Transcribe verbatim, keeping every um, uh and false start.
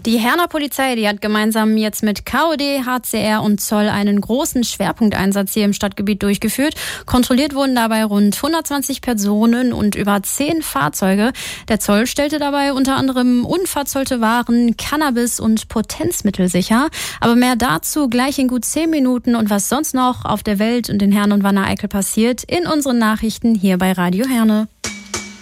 Die Herner Polizei, die hat gemeinsam jetzt mit K O D, H C R und Zoll einen großen Schwerpunkteinsatz hier im Stadtgebiet durchgeführt. Kontrolliert wurden dabei rund hundertzwanzig Personen und über zehn Fahrzeuge. Der Zoll stellte dabei unter anderem unverzollte Waren, Cannabis und Potenzmittel sicher. Aber mehr dazu gleich in gut zehn Minuten und was sonst noch auf der Welt und in Herne und Wanne-Eickel passiert in unseren Nachrichten hier bei Radio Herne.